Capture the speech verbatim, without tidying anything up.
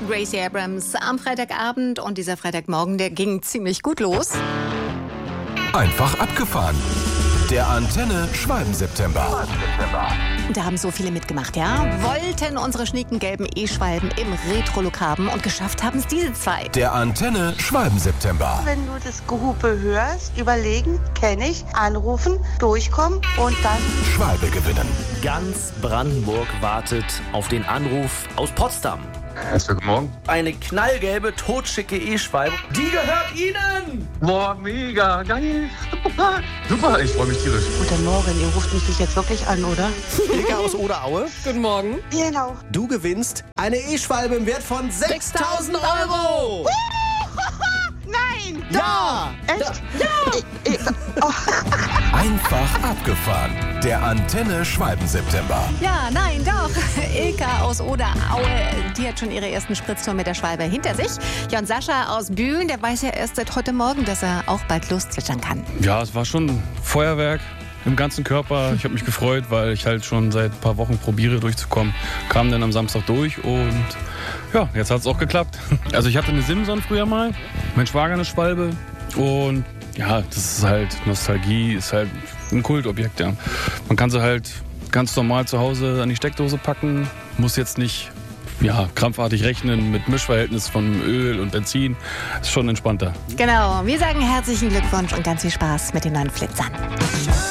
Gracie Abrams am Freitagabend und dieser Freitagmorgen, der ging ziemlich gut los. Einfach abgefahren. Der Antenne Schwalben-September. Da haben so viele mitgemacht, ja? Wollten unsere schnieken gelben E-Schwalben im Retro-Look haben und geschafft haben es diese zwei. Der Antenne Schwalben-September. Wenn du das Gehupe hörst, überlegen, kenne ich, anrufen, durchkommen und dann Schwalbe gewinnen. Ganz Brandenburg wartet auf den Anruf aus Potsdam. Herzlichen guten Morgen. Eine knallgelbe, totschicke E-Schwalbe. Die gehört Ihnen! Boah, mega, geil. Super, ich freue mich tierisch. Guten Morgen, ihr ruft mich jetzt wirklich an, oder? Ilka aus Oderaue. Guten Morgen. Genau. Du gewinnst eine E-Schwalbe im Wert von sechstausend Euro. Nein! Ja! Echt? Ja! Ich, ich, oh. Einfach abgefahren. Der Antenne Schwalben-September. Ja, nein, doch. Ilka aus Oderaue, die hat schon ihre ersten Spritztouren mit der Schwalbe hinter sich. Ja, und Sascha aus Bühlen, der weiß ja erst seit heute Morgen, dass er auch bald loszwitschern kann. Ja, es war schon Feuerwerk im ganzen Körper. Ich habe mich gefreut, weil ich halt schon seit ein paar Wochen probiere durchzukommen. Kam dann am Samstag durch und ja, jetzt hat es auch geklappt. Also ich hatte eine Simson früher mal, mein Schwager eine Schwalbe und ja, das ist halt Nostalgie, ist halt ein Kultobjekt, ja. Man kann sie halt ganz normal zu Hause an die Steckdose packen, muss jetzt nicht ja, krampfartig rechnen mit Mischverhältnis von Öl und Benzin. Ist schon entspannter. Genau, wir sagen herzlichen Glückwunsch und ganz viel Spaß mit den neuen Flitzern.